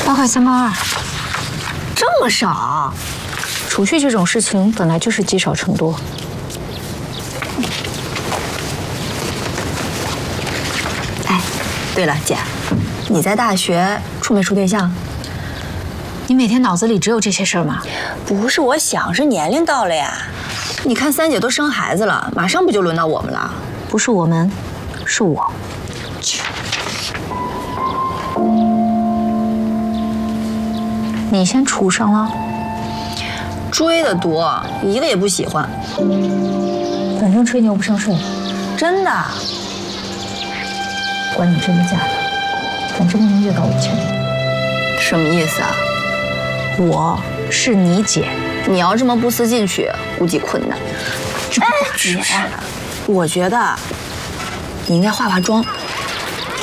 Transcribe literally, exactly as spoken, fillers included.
八块三毛二， 这么少？ 储蓄这种事情本来就是积少成多。 哎，对了，姐，你在大学处没处对象？ 你每天脑子里只有这些事儿吗？ 不是我想，是年龄到了呀。你看三姐都生孩子了，马上不就轮到我们了？ 不是我们，是我。你先处上了。 追的多，一个也不喜欢。 反正吹牛不上税。 真的？ 管你真的假的，反正不能越到五千。 什么意思啊？ 我是你姐， 你要这么不思进取，估计困难。哎，姐，我觉得你应该化化妆。